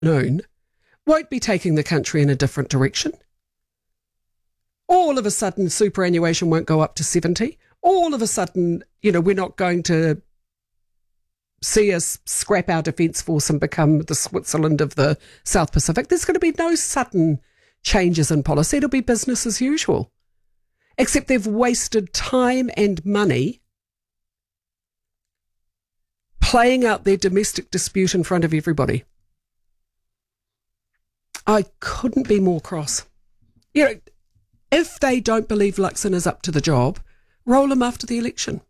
afternoon won't be taking the country in a different direction. All of a sudden, superannuation won't go up to 70. All of a sudden, we're not going to see us scrap our defence force and become the Switzerland of the South Pacific. There's going to be no sudden changes in policy. It'll be business as usual. Except they've wasted time and money playing out their domestic dispute in front of everybody. I couldn't be more cross. If they don't believe Luxon is up to the job, roll him after the election.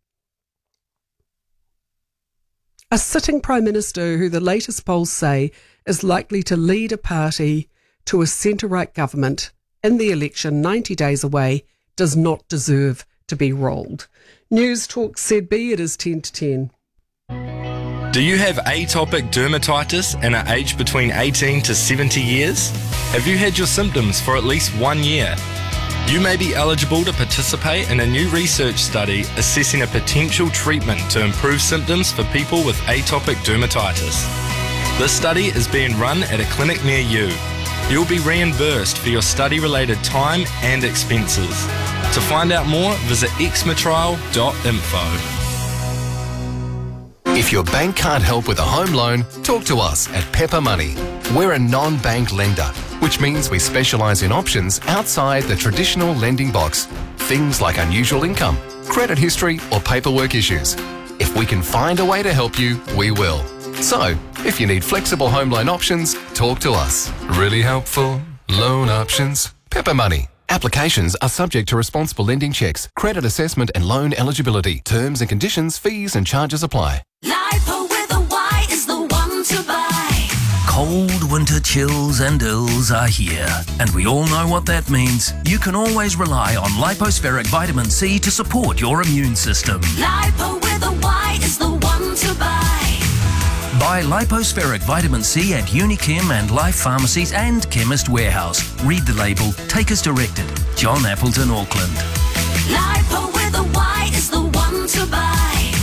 A sitting Prime Minister who the latest polls say is likely to lead a party to a centre-right government in the election 90 days away does not deserve to be rolled. News Talk ZB, it is 10 to 10. Do you have atopic dermatitis and are aged between 18 to 70 years? Have you had your symptoms for at least 1 year? You may be eligible to participate in a new research study assessing a potential treatment to improve symptoms for people with atopic dermatitis. This study is being run at a clinic near you. You'll be reimbursed for your study-related time and expenses. To find out more, visit exmatrial.info. If your bank can't help with a home loan, talk to us at Pepper Money. We're a non-bank lender, which means we specialise in options outside the traditional lending box. Things like unusual income, credit history or paperwork issues. If we can find a way to help you, we will. So, if you need flexible home loan options, talk to us. Really helpful loan options. Pepper Money. Applications are subject to responsible lending checks, credit assessment and loan eligibility. Terms and conditions, fees and charges apply. Lipo with a Y is the one to buy. Cold winter chills and ills are here, and we all know what that means. You can always rely on Lipospheric Vitamin C to support your immune system. Lipo with a Y is the one to buy. Buy Lipospheric Vitamin C at Unichem and Life Pharmacies and Chemist Warehouse. Read the label. Take as directed. John Appleton, Auckland. Lipo with a Y is the one to buy.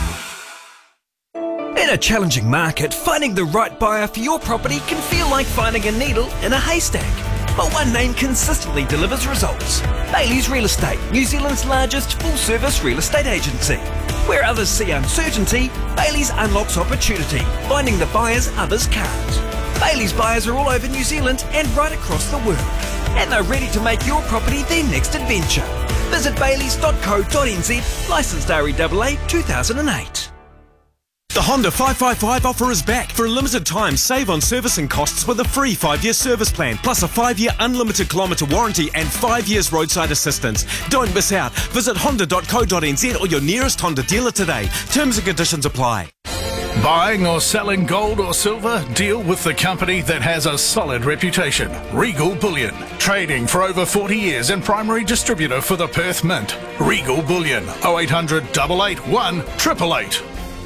In a challenging market, finding the right buyer for your property can feel like finding a needle in a haystack. But one name consistently delivers results. Bailey's Real Estate, New Zealand's largest full-service real estate agency. Where others see uncertainty, Bailey's unlocks opportunity, finding the buyers others can't. Bailey's buyers are all over New Zealand and right across the world. And they're ready to make your property their next adventure. Visit baileys.co.nz, licensed REAA 2008. The Honda 555 offer is back. For a limited time, save on servicing costs with a free 5-year service plan, plus a 5-year unlimited kilometre warranty and 5 years roadside assistance. Don't miss out. Visit honda.co.nz or your nearest Honda dealer today. Terms and conditions apply. Buying or selling gold or silver? Deal with the company that has a solid reputation. Regal Bullion. Trading for over 40 years and primary distributor for the Perth Mint. Regal Bullion. 0800 881 888.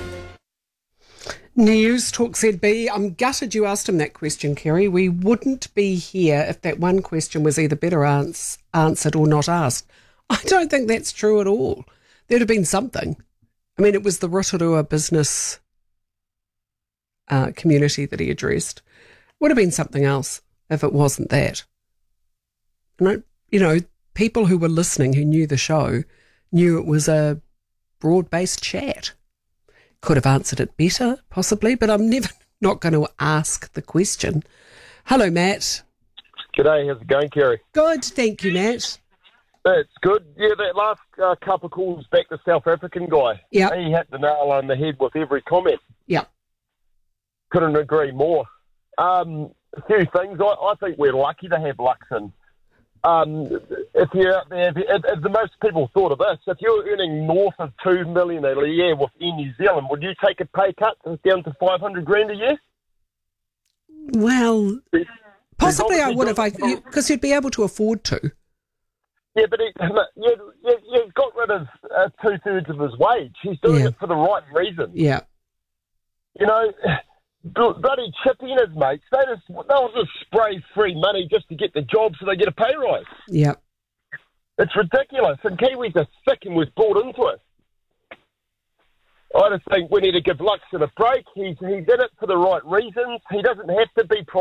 News Talk ZB. I'm gutted you asked him that question, Kerry. We wouldn't be here if that one question was either better answered or not asked. I don't think that's true at all. There'd have been something. I mean, it was the Rotorua business community that he addressed. Would have been something else if it wasn't that. And people who were listening, who knew the show, knew it was a broad-based chat. Could have answered it better, possibly, but I'm not going to ask the question. Hello, Matt. G'day, how's it going, Kerry? Good, thank you, Matt. That's good. Yeah, that last couple of calls back, the South African guy. Yeah. He hit the nail on the head with every comment. Yeah. Couldn't agree more. A few things. I think we're lucky to have Luxon. If you're out there, if the most people thought of this, if you're earning north of $2 million a year within New Zealand, would you take a pay cut down to $500,000 a year? Well, possibly I would because you'd be able to afford to. Yeah, but you've got rid of 2/3 of his wage. He's doing it for the right reason. Yeah. Bloody Chippy and his mates, they'll just spray free money just to get the job so they get a pay rise. Yeah. It's ridiculous. And Kiwis are sick and was brought into it. I just think we need to give Luxon a break. He's in it for the right reasons. He doesn't have to be